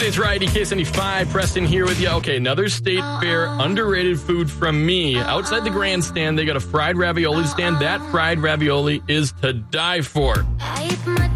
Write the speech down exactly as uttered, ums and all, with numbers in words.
It's Variety K seventy-five. Preston here with you. Okay, another State Fair underrated food from me. Outside the grandstand, they got a fried ravioli stand. That fried ravioli is to die for. I eat my